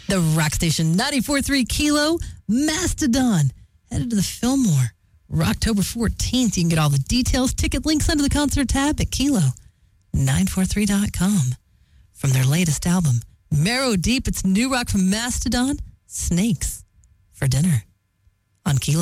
The Rock Station 94.3 Kilo Mastodon. Headed to the Fillmore. October 14th. You can get all the details, ticket links under the concert tab at Kilo943.com. From their latest album, Marrow Deep, it's new rock from Mastodon, Snakes for Dinner on Kilo.